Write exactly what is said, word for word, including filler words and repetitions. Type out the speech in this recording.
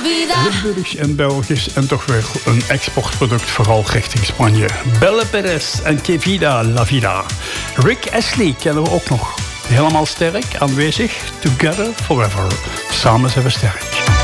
Limburgs en Belgisch en toch weer een exportproduct, vooral richting Spanje. Belle Perez en Que Vida La Vida. Rick Astley kennen we ook nog. Helemaal sterk, aanwezig. Together Forever. Samen zijn we sterk.